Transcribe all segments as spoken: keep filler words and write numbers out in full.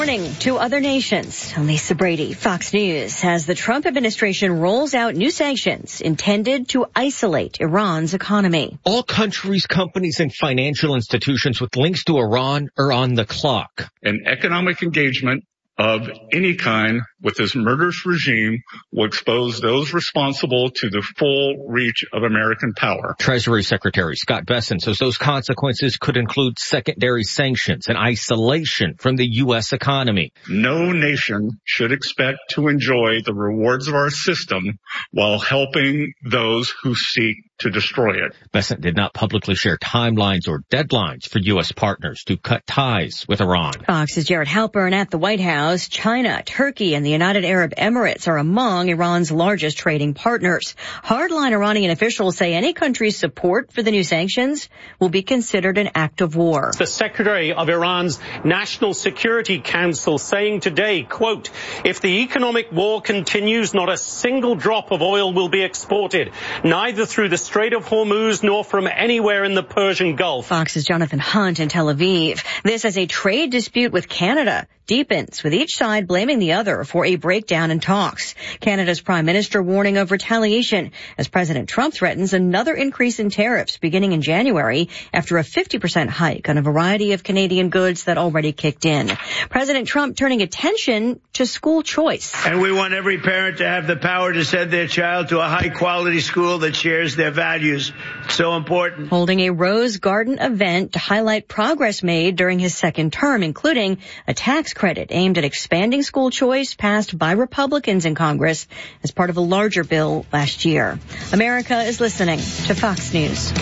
Morning to other nations. I'm Lisa Brady, Fox News. As the Trump administration rolls out new sanctions intended to isolate Iran's economy. All countries, companies, and financial institutions with links to Iran are on the clock. An economic engagement of any kind with this murderous regime will expose those responsible to the full reach of American power. Treasury Secretary Scott Bessent says those consequences could include secondary sanctions and isolation from the U S economy. No nation should expect to enjoy the rewards of our system while helping those who seek to destroy it. Bessent did not publicly share timelines or deadlines for U S partners to cut ties with Iran. Fox's Jared Halpern at the White House. China, Turkey, and the United Arab Emirates are among Iran's largest trading partners. Hardline Iranian officials say any country's support for the new sanctions will be considered an act of war. The Secretary of Iran's National Security Council saying today, quote, if the economic war continues, not a single drop of oil will be exported, neither through the Strait of Hormuz nor from anywhere in the Persian Gulf. Fox's Jonathan Hunt in Tel Aviv. This as a trade dispute with Canada deepens, with each side blaming the other for a breakdown in talks. Canada's prime minister warning of retaliation as President Trump threatens another increase in tariffs beginning in January after a fifty percent hike on a variety of Canadian goods that already kicked in. President Trump turning attention to school choice. And we want every parent to have the power to send their child to a high-quality school that shares their values. It's so important. Holding a Rose Garden event to highlight progress made during his second term, including a tax credit aimed at expanding school choice passed by Republicans in Congress as part of a larger bill last year. America is listening to Fox News.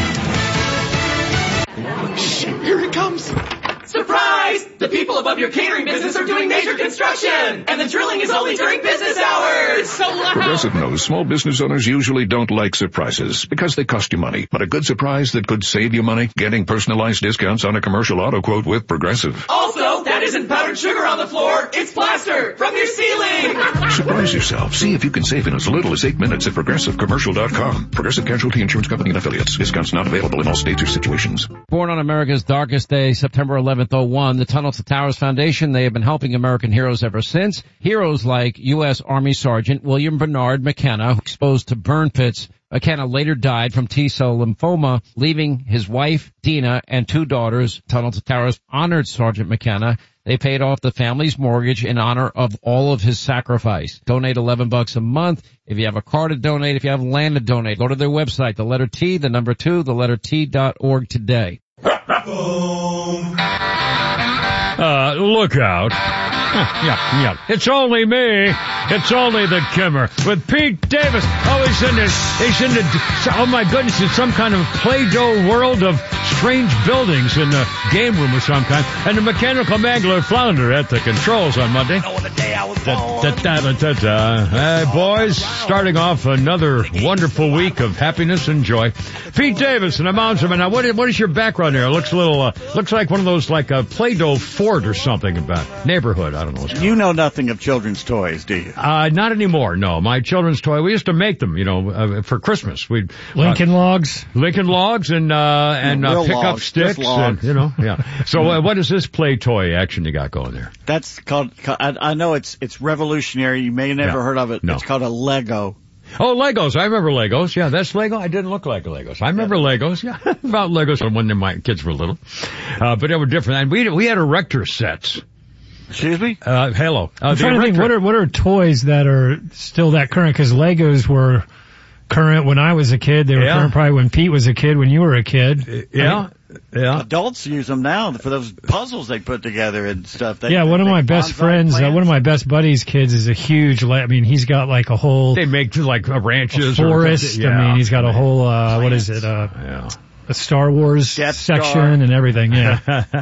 Shit, here it comes. Surprise! The people above your catering business are doing major construction, and the drilling is only during business hours. So loud. Progressive knows small business owners usually don't like surprises because they cost you money. But a good surprise that could save you money? Getting personalized discounts on a commercial auto quote with Progressive. Also, that isn't powdered sugar on the floor. It's plaster from your ceiling. Surprise yourself. See if you can save in as little as eight minutes at Progressive Commercial dot com. Progressive Casualty Insurance Company and Affiliates. Discounts not available in all states or situations. Born on America's darkest day, September eleventh, oh one, the Tunnel to Towers Foundation, they have been helping American heroes ever since. Heroes like U S Army Sergeant William Bernard McKenna, exposed to burn pits. McKenna later died from T-cell lymphoma, leaving his wife, Dina, and two daughters. Tunnel to Towers honored Sergeant McKenna. They paid off the family's mortgage in honor of all of his sacrifice. Donate eleven bucks a month. If you have a car to donate, if you have land to donate, go to their website, the letter T, the number two, the letter T dot org today. Uh, look out. Yeah, yeah. It's only me. It's only the Kimmer with Pete Davis. Oh, he's in this, he's in the, oh my goodness, it's some kind of Play-Doh world of strange buildings in the game room of some kind. And the mechanical mangler Flounder at the controls on Monday. Oh, the day I was Da, da, da, da, da. Hey, boys, starting off another wonderful week of happiness and joy. Pete Davis, an announcer. Now, what is, what is your background here? It looks a little, uh, looks like one of those, like a Play-Doh fort or something about neighborhood. I don't know what's going on. You know nothing of children's toys, do you? Uh, not anymore, no. My children's toy, we used to make them, you know, uh, for Christmas. We'd, Lincoln uh, logs? Lincoln logs and, uh, and, uh, pick up sticks and, you know, yeah. So, uh, what is this play toy action you got going there? That's called, I, I know it's, it's revolutionary. You may have never Yeah. heard of it. No. It's called a Lego. Oh, Legos. I remember Legos. Yeah, that's Lego. I didn't look like Legos. I remember Legos. Yeah, about Legos when my kids were little. Uh, but they were different. And we, we had erector sets. Excuse me? Uh, hello. Uh, I'm trying to think, what are, what are toys that are still that current? Because Legos were current when I was a kid. They were Yeah. current probably when Pete was a kid, when you were a kid. Yeah. I mean, Yeah. Adults use them now for those puzzles they put together and stuff. They, yeah, one of they my make best bonsai friends, uh, plants. one of my best buddies' kids is a huge, I mean, he's got like a whole They make like uh, ranches a forest. or yeah. I mean, he's got a whole, uh, what is it, uh, Yeah. a Star Wars Death section Star. and everything, yeah.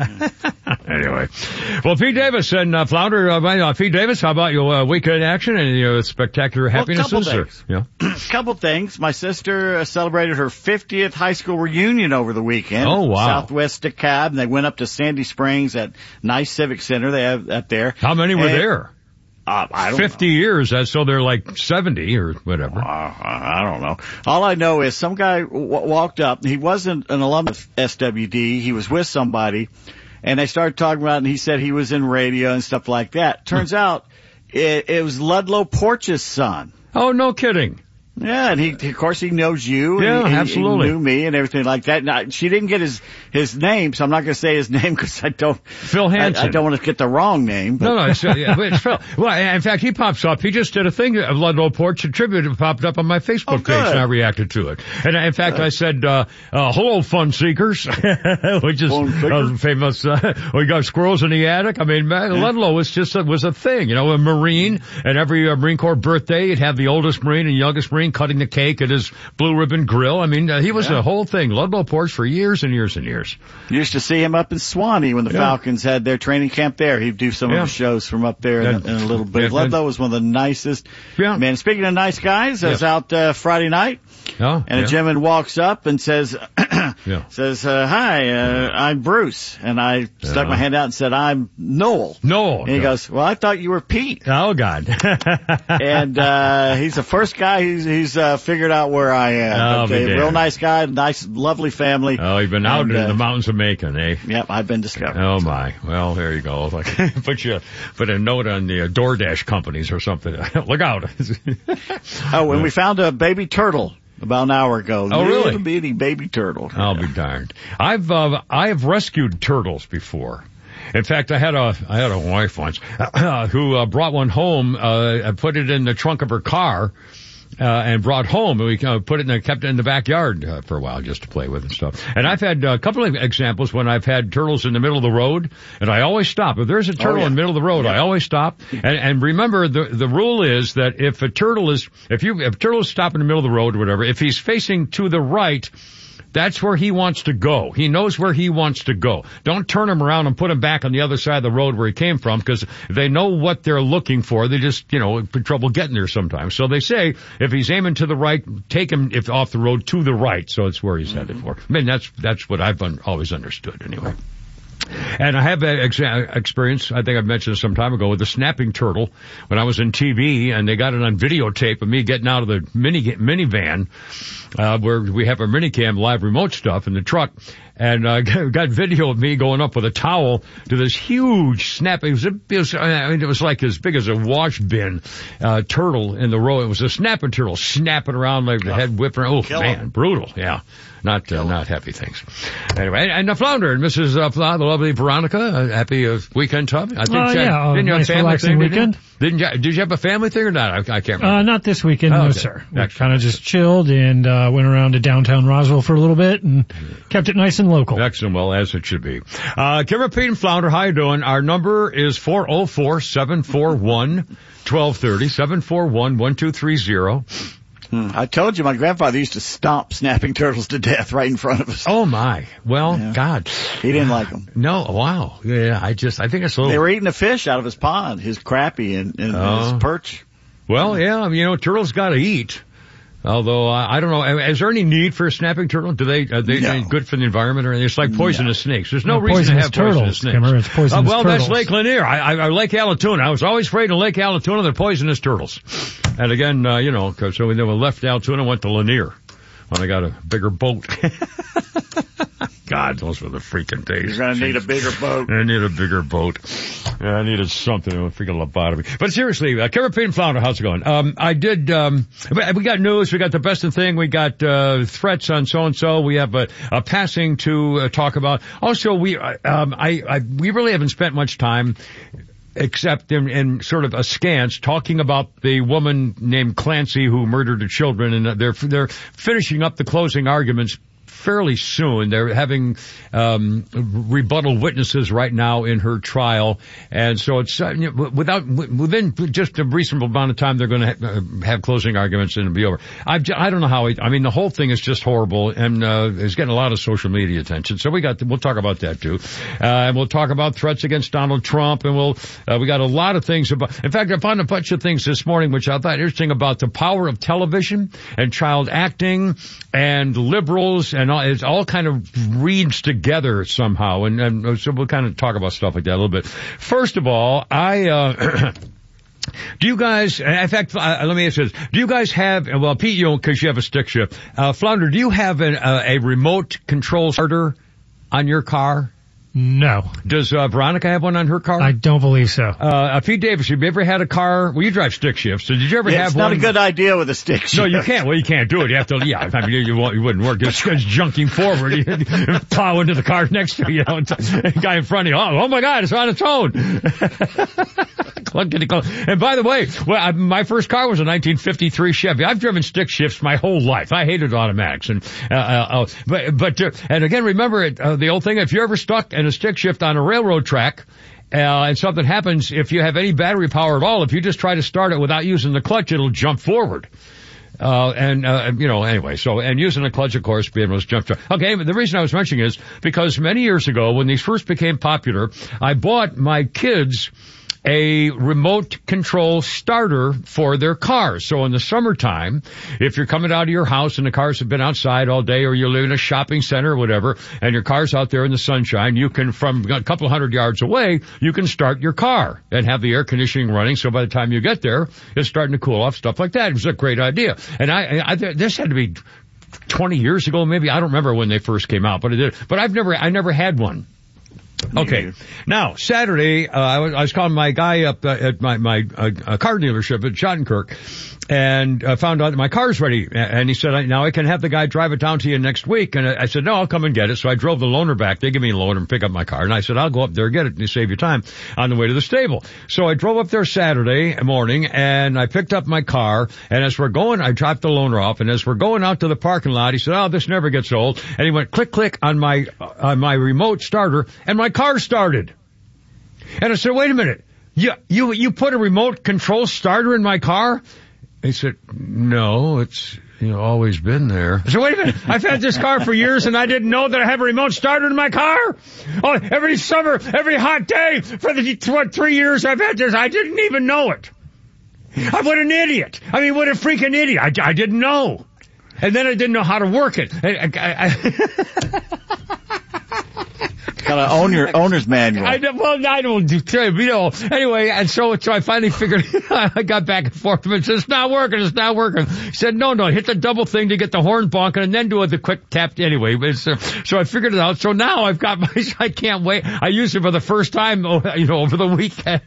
Anyway, well, Pete Davis and uh, Flounder, uh, uh, Pete Davis, how about your uh, weekend action and your spectacular Well, happinesses? couple or, things. yeah. Couple things. My sister uh, celebrated her fiftieth high school reunion over the weekend. Oh, wow. Southwest DeKalb, and they went up to Sandy Springs at Nice Civic Center. They have up there. How many were And, there? Uh, I don't Fifty know. years, that's so they're like seventy or whatever. Uh, I don't know. All I know is some guy w- walked up. He wasn't an alum of S W D. He was with somebody. And they started talking about it, and he said he was in radio and stuff like that. Turns out it, it was Ludlow Porch's son. Oh, no kidding. Yeah, and he, of course, he knows you. Yeah, and he, absolutely. He knew me and everything like that. Now, she didn't get his his name, so I'm not going to say his name because I don't. Phil Hansen. I, I don't want to get the wrong name. But. No, no, it's, uh, yeah, it's Phil. Well, in fact, he pops up. He just did a thing of Ludlow Porch, a tribute. It popped up on my Facebook oh, page, and I reacted to it. And in fact, good. I said, uh, uh, "Hello, fun seekers," which is uh, famous. Uh, we got squirrels in the attic. I mean, yeah. Ludlow was just a, was a thing, you know, a Marine, and every uh, Marine Corps birthday, you'd have the oldest Marine and youngest Marine cutting the cake at his Blue Ribbon Grill. I mean, uh, he was yeah. a whole thing. Ludlow Porch for years and years and years. Used to see him up in Swanee when the yeah. Falcons had their training camp there. He'd do some yeah. of the shows from up there in, in a little bit. Yeah, Ludlow was one of the nicest. Yeah. Man, speaking of nice guys, I was yeah. out uh, Friday night. Oh, and yeah. a gentleman walks up and says, yeah. says, uh, hi, uh, I'm Bruce. And I stuck yeah. my hand out and said, I'm Noel. Noel. And he God. goes, well, I thought you were Pete. Oh, God. and, uh, he's the first guy he's, he's, uh, figured out where I am. Oh, okay, real nice guy, nice, lovely family. Oh, you've been out and, in uh, the mountains of Macon, eh? Yep, I've been discovered. Oh, my. Well, there you go. Like, put you, put a note on the uh, DoorDash companies or something. Look out. Oh, and we found a baby turtle. About an hour ago. Oh, really? Little bitty baby turtle. I'll yeah. be darned. I've, uh, I have rescued turtles before. In fact, I had a, I had a wife once, uh, who, uh, brought one home, uh, and put it in the trunk of her car, uh, and brought home, and we uh, put it in the, kept it in the backyard, uh, for a while just to play with and stuff. And I've had a couple of examples when I've had turtles in the middle of the road, and I always stop. If there's a turtle oh, yeah. in the middle of the road, yeah. I always stop. And, and remember, the, the rule is that if a turtle is, if you, if a turtle is stopped in the middle of the road or whatever, if he's facing to the right, that's where he wants to go. He knows where he wants to go. Don't turn him around and put him back on the other side of the road where he came from, because they know what they're looking for. They just, you know, have trouble getting there sometimes. So they say if he's aiming to the right, take him if off the road to the right. So it's where he's mm-hmm. headed for. I mean, that's that's what I've un- always understood anyway. And I have that ex- experience, I think I've mentioned some time ago, with the snapping turtle when I was in T V, and they got it on videotape of me getting out of the mini minivan, uh, where we have our minicam live remote stuff in the truck, and uh, got video of me going up with a towel to this huge snap. It was, a, it was, I mean, it was like as big as a wash bin, uh, turtle in the road. It was a snapping turtle snapping around like the head whipping. Oh, Kill man, him. Brutal. Yeah. Not, uh, not happy things. Anyway, and the Flounder and Missus Uh, Fla, the lovely Veronica, uh, happy uh, weekend, Tub. I think, uh, yeah, didn't you nice have a family thing? Weekend. Didn't you, did you have a family thing or not? I, I can't remember. Uh, not this weekend, oh, no, okay. sir. We kind of just chilled and, uh, went around to downtown Roswell for a little bit and kept it nice and local. Excellent. Well, as it should be. Uh, Kimmer, Pete, and Flounder, how you doing? Our number is four oh four, seven four one, one two three oh, seven four one, one two three oh. Hmm. I told you my grandfather used to stomp snapping turtles to death right in front of us. Oh my. Well, yeah. God. He didn't like them. No, wow. Yeah, I just, I think it's a little... They were eating the fish out of his pond, his crappie and, and uh, his perch. Well, yeah, you know, turtles gotta eat. Although, uh, I don't know, is there any need for a snapping turtle? Do they, are they, no. they good for the environment or anything? It's like poisonous no. snakes. There's no, no reason to have turtles, poisonous snakes. Kimmer, it's poisonous uh, well, turtles. that's Lake Lanier. I, I, Lake Allatoona. I was always afraid of Lake Allatoona, they're poisonous turtles. And again, uh, you know, cause so we never left Allatoona, went to Lanier when I got a bigger boat. God, those were the freaking days. You're gonna need a bigger boat. I need a bigger boat. Yeah, I needed something. A freaking lobotomy. But seriously, uh, Kimmer, Pete, and Flounder, how's it going? Um, I did, um, we got news. We got the best of thing. We got, uh, threats on so-and-so. We have a, a passing to uh, talk about. Also, we, uh, um, I, I, we really haven't spent much time except in, in sort of askance talking about the woman named Clancy who murdered her children, and they're, they're finishing up the closing arguments fairly soon. They're having um rebuttal witnesses right now in her trial, and so it's uh, you know, without within just a reasonable amount of time they're going to ha- have closing arguments and it'll be over. I I don't know how. It, I mean, the whole thing is just horrible, and uh it's getting a lot of social media attention. So we got we'll talk about that too, uh, and we'll talk about threats against Donald Trump, and we'll uh, we got a lot of things about. In fact, I found a bunch of things this morning which I thought interesting about the power of television and child acting and liberals and. It all kind of reads together somehow, and, and so we'll kind of talk about stuff like that a little bit. First of all, I, uh, do you guys, in fact, uh, let me ask this, do you guys have, well, Pete, you don't because you have a stick shift. Uh, Flounder, do you have an, uh, a remote control starter on your car? No. Does uh, Veronica have one on her car? I don't believe so. Uh, Pete Davis, have you ever had a car? Well, you drive stick shifts. So did you ever yeah, have it's one? It's not a good idea with a stick shift. No, you can't. Well, you can't do it. You have to, yeah, I mean, you, you, won't, you wouldn't work. It's, it's junking forward. You plow into the car next to you, you know, the guy in front of you. Oh, oh my God, it's on its own. And by the way, well, I, my first car was a nineteen fifty-three Chevy. I've driven stick shifts my whole life. I hated automatics. And, uh, uh, but, but, uh, and again, remember it, uh, the old thing, if you're ever stuck in a stick shift on a railroad track, uh, and something happens, if you have any battery power at all, if you just try to start it without using the clutch, it'll jump forward. Uh, and, uh, you know, anyway, so, and using a clutch, of course, being able to jump. Okay, the reason I was mentioning is because many years ago, when these first became popular, I bought my kids a remote control starter for their cars. So in the summertime, if you're coming out of your house and the cars have been outside all day, or you live in a shopping center or whatever, and your car's out there in the sunshine, you can, from a couple hundred yards away, you can start your car and have the air conditioning running. So by the time you get there, it's starting to cool off, stuff like that. It was a great idea. And I, I this had to be twenty years ago, maybe. I don't remember when they first came out, but it did. But I've never, I never had one. Okay. Now, Saturday, uh, I was, I was calling my guy up uh, at my, my, uh, car dealership at Schottenkirk, and uh, found out that my car's ready. And he said, now I can have the guy drive it down to you next week. And I said, no, I'll come and get it. So I drove the loaner back. They give me a loaner and pick up my car. And I said, I'll go up there and get it and save you time on the way to the stable. So I drove up there Saturday morning and I picked up my car. And as we're going, I dropped the loaner off. And as we're going out to the parking lot, he said, oh, this never gets old. And he went click, click on my, on my remote starter, and my car started. And I said, wait a minute. You, you, you put a remote control starter in my car? He said, no, it's, you know, always been there. I said, wait a minute, I've had this car for years and I didn't know that I have a remote starter in my car? Oh, every summer, every hot day for the, what, three years I've had this, I didn't even know it. I, what an idiot. I mean, what a freaking idiot. I, I didn't know. And then I didn't know how to work it. I, I, I Gotta own your owner's manual. I, well, I don't do, you know, anyway, and so, so I finally figured, I got back and forth and said, it's not working, it's not working. He said, no, no, hit the double thing to get the horn bonking and then do the quick tap anyway. It's, uh, so I figured it out. So now I've got my, I can't wait. I used it for the first time, you know, over the weekend.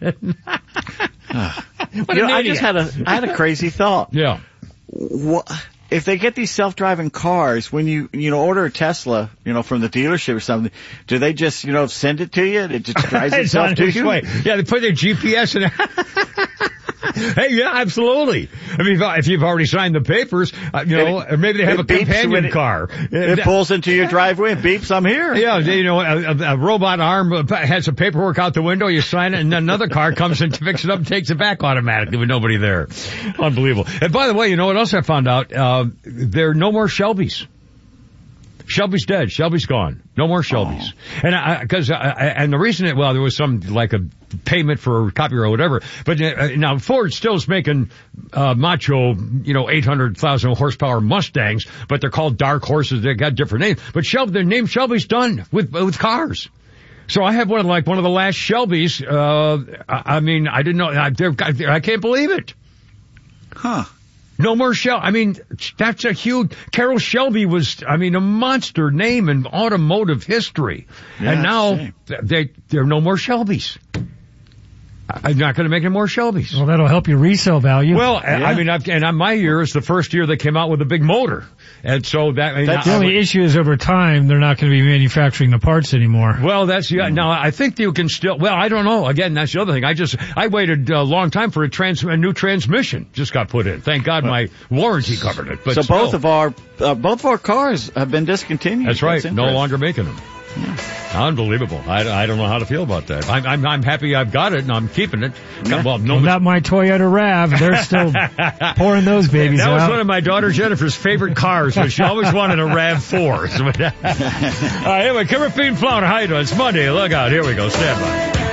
you know, I just had a, I had a crazy thought. Yeah. What? If they get these self-driving cars, when you, you know, order a Tesla, you know, from the dealership or something, do they just, you know, send it to you? It just drives itself to you? Way. Yeah, they put their G P S in it. Hey, yeah, absolutely. I mean, if you've already signed the papers, uh, you know, or maybe they have a companion it, car. It pulls into your driveway and beeps, I'm here. Yeah, you know, a, a robot arm has some paperwork out the window, you sign it, and then another car comes and picks it up and takes it back automatically with nobody there. Unbelievable. And by the way, you know what else I found out? Uh, there are no more Shelbys. Shelby's dead. Shelby's gone. No more Shelbys. Oh. And I, cause I, and the reason it, well, there was some, like a payment for copyright or whatever, but uh, now Ford still is making, uh, macho, you know, eight hundred thousand horsepower Mustangs, but they're called dark horses. They got different names. But Shelby, their name Shelby's done with, with cars. So I have one, like one of the last Shelbys, uh, I, I mean, I didn't know, I, I can't believe it. Huh. No more Shel. I mean, that's a huge. Carroll Shelby was, I mean, a monster name in automotive history, yeah, and now they there are no more Shelbys. I'm not going to make any more Shelbys. Well, that'll help your resale value. Well, yeah. I mean, I've, and on my year is the first year they came out with a big motor, and so that. I mean, that's the only issue is over time they're not going to be manufacturing the parts anymore. Well, that's yeah. Now I think you can still. Well, I don't know. Again, that's the other thing. I just I waited a long time for a trans a new transmission just got put in. Thank God my warranty covered it. But so still. both of our uh, both of our cars have been discontinued. That's right. That's no longer making them. Yeah. Unbelievable. I, I don't know how to feel about that. I'm, I'm, I'm happy I've got it and I'm keeping it. Yeah. Well, no, well, not my Toyota RAV. They're still pouring those babies that out. That was one of my daughter Jennifer's favorite cars. So she always wanted a RAV four. So, uh, anyway, Kimmer Feed Flower. How you doing? It's Monday. Look out. Here we go. Stand by.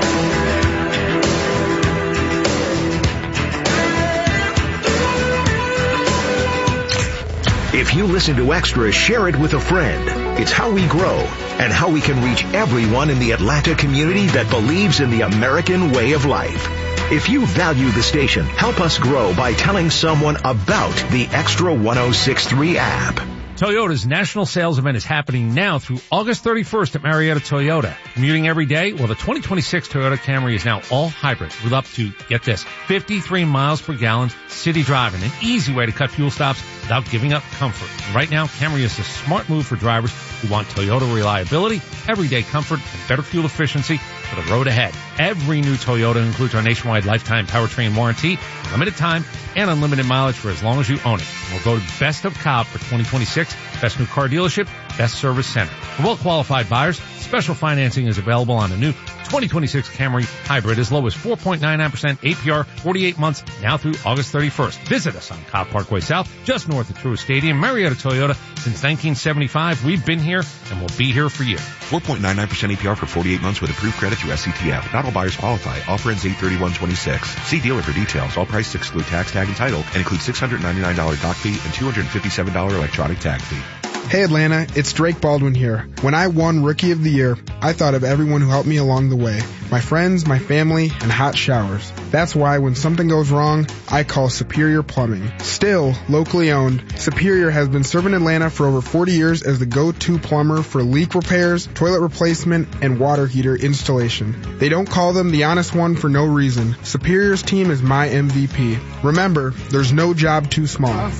If you listen to Extra, share it with a friend. It's how we grow and how we can reach everyone in the Atlanta community that believes in the American way of life. If you value the station, help us grow by telling someone about the Extra one oh six point three app. Toyota's national sales event is happening now through August thirty-first at Marietta Toyota. Commuting every day? Well, the twenty twenty-six Toyota Camry is now all hybrid with up to, get this, fifty-three miles per gallon city driving, an easy way to cut fuel stops without giving up comfort. And right now, Camry is a smart move for drivers who want Toyota reliability, everyday comfort, and better fuel efficiency for the road ahead. Every new Toyota includes our nationwide lifetime powertrain warranty, limited time, and unlimited mileage for as long as you own it. And we'll go to Best of Cobb for twenty twenty-six, Best New Car Dealership, Best Service Center. For well-qualified buyers, special financing is available on the new twenty twenty-six Camry Hybrid as low as four point nine nine percent A P R, forty-eight months, now through August thirty-first. Visit us on Cobb Parkway South, just north of Truist Stadium. Marietta Toyota, since nineteen seventy-five, we've been here and we'll be here for you. four point nine nine percent A P R for forty-eight months with approved credit through S C T F. Not all buyers qualify. Offer ends eight thirty-one twenty-six. See dealer for details. All prices exclude tax, tag, and title and include six hundred ninety-nine dollars dock fee and two hundred fifty-seven dollars electronic tag fee. Hey Atlanta, it's Drake Baldwin here. When I won Rookie of the Year, I thought of everyone who helped me along the way. My friends, my family, and hot showers. That's why when something goes wrong, I call Superior Plumbing. Still locally owned, Superior has been serving Atlanta for over forty years as the go-to plumber for leak repairs, toilet replacement, and water heater installation. They don't call them the honest one for no reason. Superior's team is my M V P. Remember, there's no job too small.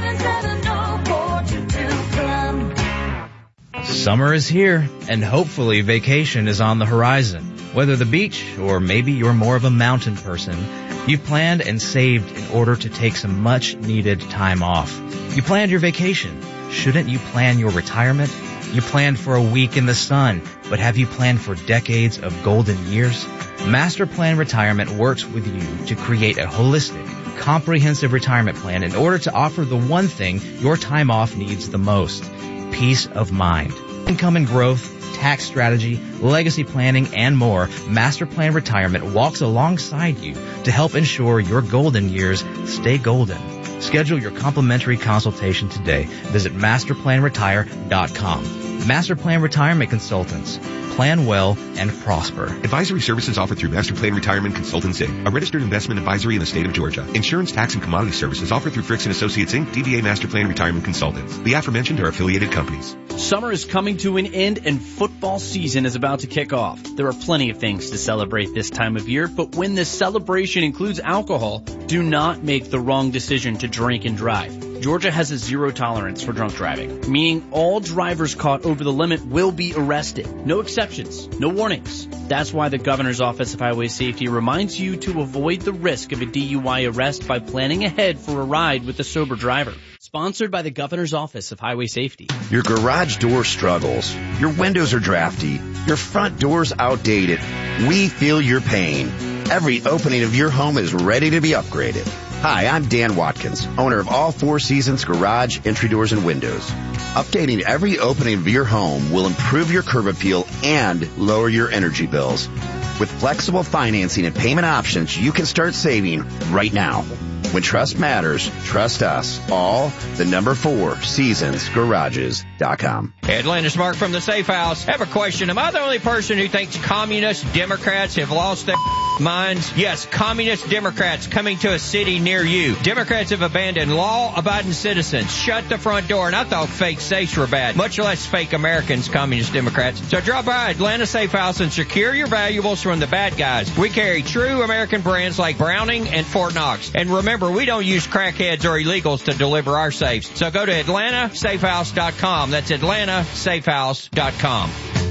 Summer is here, and hopefully vacation is on the horizon. Whether the beach or maybe you're more of a mountain person, you've planned and saved in order to take some much-needed time off. You planned your vacation. Shouldn't you plan your retirement? You planned for a week in the sun, but have you planned for decades of golden years? Master Plan Retirement works with you to create a holistic, comprehensive retirement plan in order to offer the one thing your time off needs the most: peace of mind. Income and growth, tax strategy, legacy planning, and more, Master Plan Retirement walks alongside you to help ensure your golden years stay golden. Schedule your complimentary consultation today. Visit master plan retire dot com. Master Plan Retirement Consultants. Plan well and prosper. Advisory services offered through Master Plan Retirement Consultants, Incorporated, a registered investment advisory in the state of Georgia. Insurance, tax, and commodity services offered through Fricks and Associates, Incorporated, D B A Master Plan Retirement Consultants. The aforementioned are affiliated companies. Summer is coming to an end and football season is about to kick off. There are plenty of things to celebrate this time of year, but when this celebration includes alcohol, do not make the wrong decision to drink and drive. Georgia has a zero tolerance for drunk driving, meaning all drivers caught over the limit will be arrested. No exceptions, no warnings. That's why the Governor's Office of Highway Safety reminds you to avoid the risk of a D U I arrest by planning ahead for a ride with a sober driver. Sponsored by the Governor's Office of Highway Safety. Your garage door struggles. Your windows are drafty. Your front door's outdated. We feel your pain. Every opening of your home is ready to be upgraded. Hi, I'm Dan Watkins, owner of All Four Seasons Garage, Entry Doors, and Windows. Updating every opening of your home will improve your curb appeal and lower your energy bills. With flexible financing and payment options, you can start saving right now. When trust matters, trust us. All the number four seasons garages dot com. Atlanta's Mark from the Safe House. I have a question. Am I the only person who thinks communist Democrats have lost their minds? Yes, communist Democrats coming to a city near you. Democrats have abandoned law-abiding citizens, shut the front door, and I thought fake safes were bad, much less fake Americans, communist Democrats. So drop by Atlanta Safe House and secure your valuables from the bad guys. We carry true American brands like Browning and Fort Knox. And remember, we don't use crackheads or illegals to deliver our safes. So go to Atlanta Safe House dot com. That's Atlanta Safe House dot com.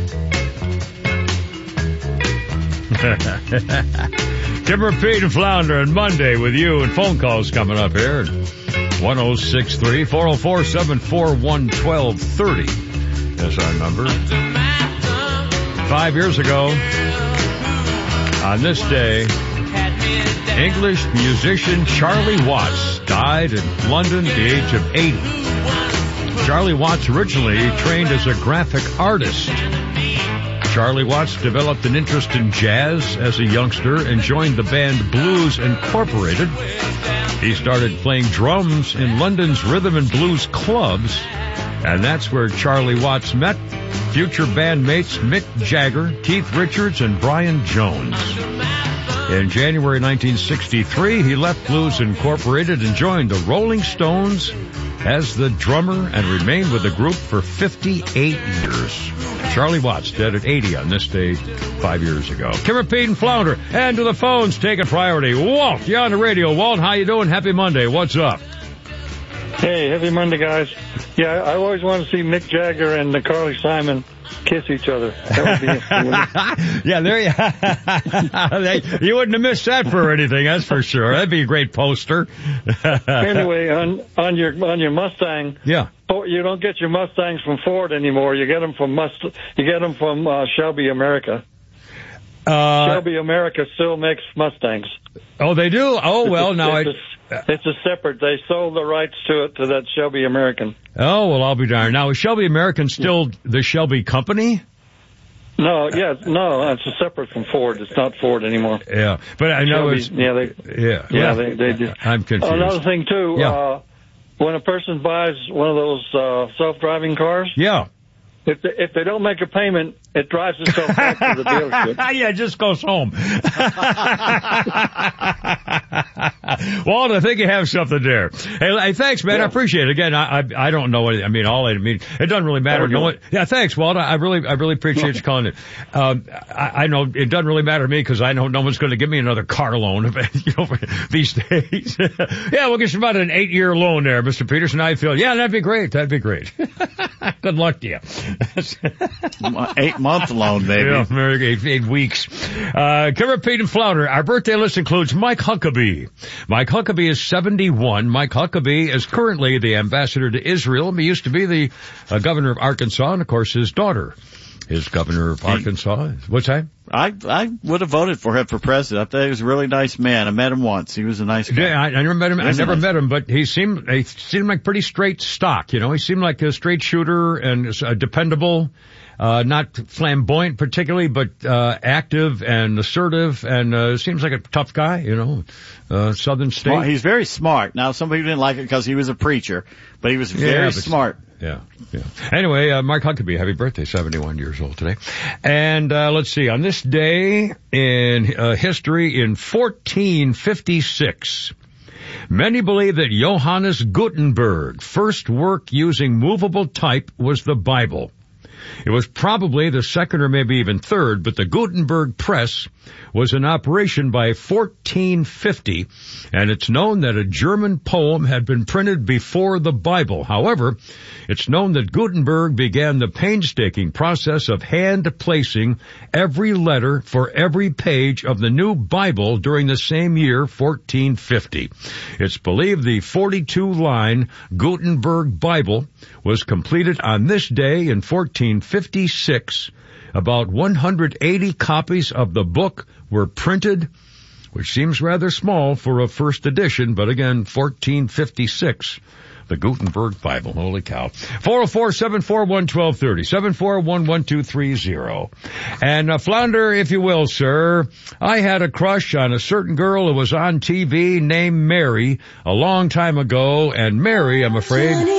Timber, Pete, and Flounder on Monday with you and phone calls coming up here. one oh six three, four oh four, seven four one, one two three oh. That's our number. Five years ago, on this day, English musician Charlie Watts died in London at the age of eighty. Charlie Watts originally trained as a graphic artist. Charlie Watts developed an interest in jazz as a youngster and joined the band Blues Incorporated. He started playing drums in London's rhythm and blues clubs, and that's where Charlie Watts met future bandmates Mick Jagger, Keith Richards, and Brian Jones. In January nineteen sixty-three, he left Blues Incorporated and joined the Rolling Stones as the drummer and remained with the group for fifty-eight years. Charlie Watts dead at eighty on this day five years ago. Kimmer, Pete, and Flounder. And to the phones, taking priority. Walt, you're on the radio. Walt, how you doing? Happy Monday. What's up? Hey, happy Monday, guys. Yeah, I always want to see Mick Jagger and Carly Simon kiss each other. That would be interesting. Yeah, there you You wouldn't have missed that for anything, that's for sure. That'd be a great poster. Anyway, on on your on your Mustang, yeah, you don't get your Mustangs from Ford anymore. You get them from Must. You get them from uh, Shelby America. Uh, Shelby America still makes Mustangs. Oh, they do? Oh, well, it's a, now it's I... A, it's a separate. They sold the rights to it to that Shelby American. Oh, well, I'll be darned. Now, is Shelby American still the Shelby company? No, yeah, no, it's a separate from Ford. It's not Ford anymore. Yeah, but I know Shelby, it's... Yeah, they, yeah, yeah, well, they, they do. I'm confused. Another thing, too, yeah. uh, when a person buys one of those uh, self-driving cars... Yeah. If they, if they don't make a payment, it drives itself back to the dealership. Yeah, it just goes home. Walt, I think you have something there. Hey, hey thanks, man. Yeah. I appreciate it. Again, I, I I don't know what I mean. All I mean, it doesn't really matter. No one, yeah, thanks, Walt. I really I really appreciate you calling it. Um, I, I know it doesn't really matter to me because I know no one's going to give me another car loan, you know, these days. Yeah, we'll get you about an eight-year loan there, Mister Peterson. I feel, yeah, that'd be great. That'd be great. Good luck to you. Eight month loan, baby. Yeah, eight, eight weeks. Uh, Kimmer, Pete, and Flounder. Our birthday list includes Mike Huckabee. Mike Huckabee is seventy-one. Mike Huckabee is currently the ambassador to Israel. He used to be the uh, governor of Arkansas, and of course his daughter is governor of Arkansas. What's that? I I would have voted for him for president. I thought he was a really nice man. I met him once. He was a nice guy. Yeah, I, I never met him. I never nice. met him, but he seemed he seemed like pretty straight stock. You know, he seemed like a straight shooter and uh, dependable. Uh, not flamboyant particularly, but, uh, active and assertive and, uh, seems like a tough guy, you know, uh, Southern State. Well, he's very smart. Now, some people didn't like it because he was a preacher, but he was very yeah, smart. Yeah, yeah. Anyway, uh, Mark Huckabee, happy birthday, seventy-one years old today. And, uh, let's see, on this day in, uh, history in fourteen fifty-six, many believe that Johannes Gutenberg's first work using movable type was the Bible. It was probably the second or maybe even third, but the Gutenberg press was in operation by fourteen fifty, and it's known that a German poem had been printed before the Bible. However, it's known that Gutenberg began the painstaking process of hand placing every letter for every page of the new Bible during the same year, fourteen fifty. It's believed the forty-two line Gutenberg Bible was completed on this day in fourteen fifty-six. About one hundred eighty copies of the book were printed, which seems rather small for a first edition, but again, fourteen fifty-six, the Gutenberg Bible. Holy cow. four oh four, seven four one, one two three oh, seven four one, one two three oh. And uh, Flounder, if you will, sir, I had a crush on a certain girl who was on T V named Mary a long time ago, and Mary, I'm afraid...